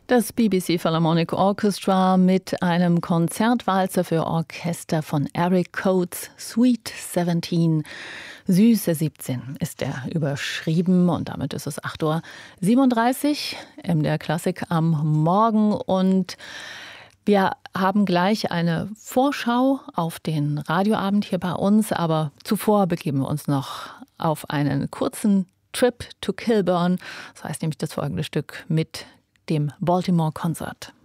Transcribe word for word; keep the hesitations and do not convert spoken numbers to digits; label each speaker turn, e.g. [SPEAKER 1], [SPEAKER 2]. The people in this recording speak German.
[SPEAKER 1] Das B B C Philharmonic Orchestra mit einem Konzertwalzer für Orchester von Eric Coates, Sweet siebzehn. Süße siebzehn ist der überschrieben und damit ist es acht Uhr siebenunddreißig M D R Klassik am Morgen und wir haben gleich eine Vorschau auf den Radioabend hier bei uns, aber zuvor begeben wir uns noch auf einen kurzen Trip to Kilburn. Das heißt nämlich das folgende Stück mit dem Baltimore Concert.